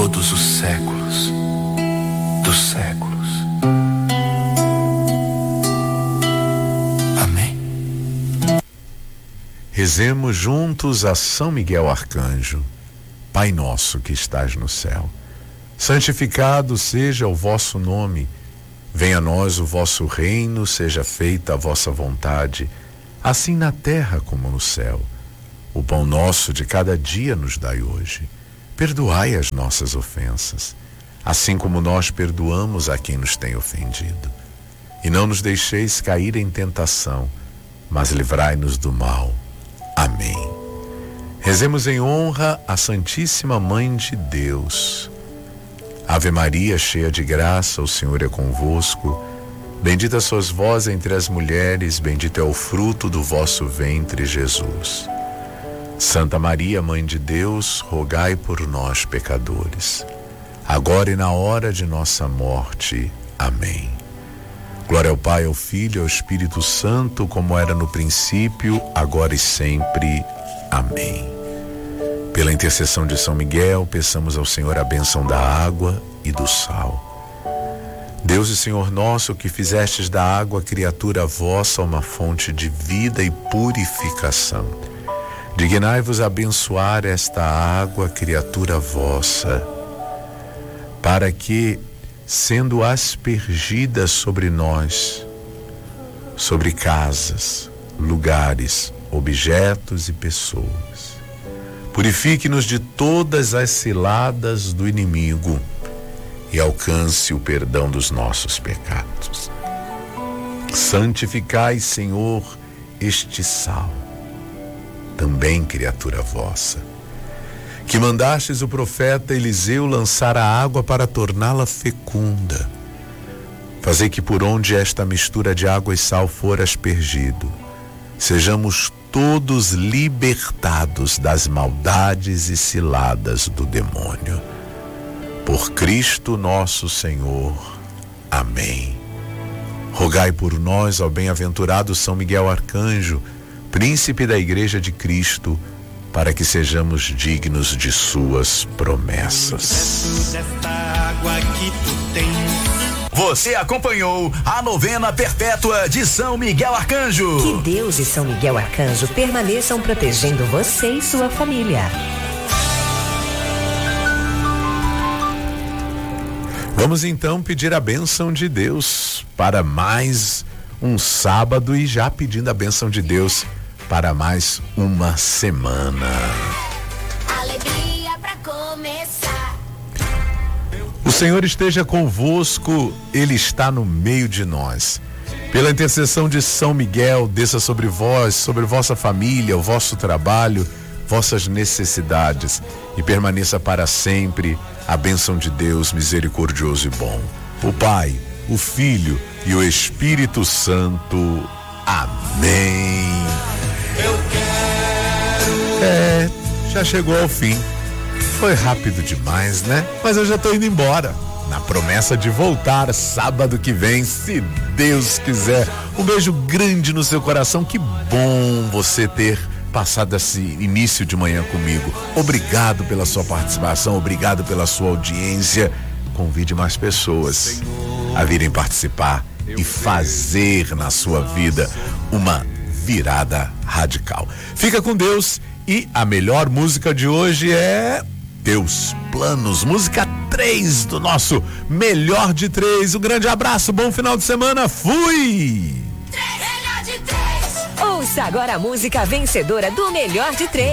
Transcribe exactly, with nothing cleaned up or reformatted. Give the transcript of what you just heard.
todos os séculos dos séculos. Amém. Rezemos juntos a São Miguel Arcanjo. Pai nosso que estás no céu, santificado seja o vosso nome. Venha a nós o vosso reino, seja feita a vossa vontade, assim na terra como no céu. O pão nosso de cada dia nos dai hoje. Perdoai as nossas ofensas, assim como nós perdoamos a quem nos tem ofendido. E não nos deixeis cair em tentação, mas livrai-nos do mal. Amém. Rezemos em honra à Santíssima Mãe de Deus. Ave Maria, cheia de graça, o Senhor é convosco. Bendita sois vós entre as mulheres, bendito é o fruto do vosso ventre, Jesus. Santa Maria, Mãe de Deus, rogai por nós, pecadores, agora e na hora de nossa morte. Amém. Glória ao Pai, ao Filho e ao Espírito Santo, como era no princípio, agora e sempre. Amém. Pela intercessão de São Miguel, peçamos ao Senhor a bênção da água e do sal. Deus e Senhor nosso, que fizestes da água criatura vossa uma fonte de vida e purificação, dignai-vos abençoar esta água criatura vossa, para que, sendo aspergida sobre nós, sobre casas, lugares, objetos e pessoas, purifique-nos de todas as ciladas do inimigo e alcance o perdão dos nossos pecados. Santificai, Senhor, este sal, também criatura vossa, que mandastes o profeta Eliseu lançar a água para torná-la fecunda. Fazei que por onde esta mistura de água e sal for aspergido, sejamos todos libertados das maldades e ciladas do demônio. Por Cristo nosso Senhor. Amém. Rogai por nós, ó bem-aventurado São Miguel Arcanjo, príncipe da Igreja de Cristo, para que sejamos dignos de suas promessas. Você acompanhou a novena perpétua de São Miguel Arcanjo. Que Deus e São Miguel Arcanjo permaneçam protegendo você e sua família. Vamos então pedir a bênção de Deus para mais um sábado e já pedindo a bênção de Deus para mais uma semana. Alegria pra começar. O Senhor esteja convosco, Ele está no meio de nós. Pela intercessão de São Miguel, desça sobre vós, sobre vossa família, o vosso trabalho, vossas necessidades, e permaneça para sempre a bênção de Deus misericordioso e bom. O Pai, o Filho e o Espírito Santo. Amém. Eu quero. É, já chegou ao fim. Foi rápido demais, né? Mas eu já tô indo embora, na promessa de voltar sábado que vem, se Deus quiser. Um beijo grande no seu coração. Que bom você ter passado esse início de manhã comigo. Obrigado pela sua participação, obrigado pela sua audiência. Convide mais pessoas a virem participar e fazer na sua vida uma virada radical. Fica com Deus, e a melhor música de hoje é Teus Planos, música três do nosso Melhor de Três. Um grande abraço, bom final de semana, fui! Ouça agora a música vencedora do Melhor de Três.